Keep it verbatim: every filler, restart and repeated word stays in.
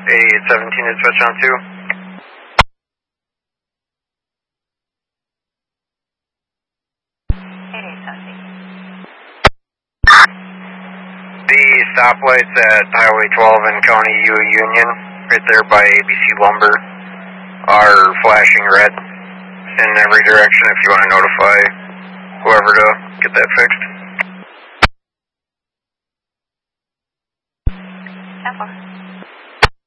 eight seventeen dispatch on two. The stoplights at Highway twelve and County U Union, right there by A B C Lumber, are flashing red in every direction if you want to notify whoever to get that fixed. ten four.